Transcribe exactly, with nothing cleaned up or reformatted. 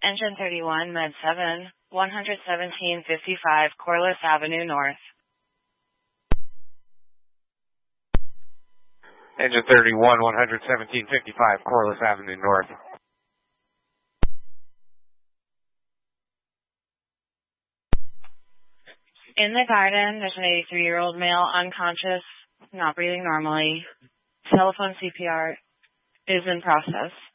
Engine thirty-one, Med seven, one seventeen fifty-five Corliss Avenue North. Engine thirty-one, one seventeen fifty-five Corliss Avenue North. In the garden, there's an eighty-three-year-old male unconscious, not breathing normally. Telephone C P R is in process.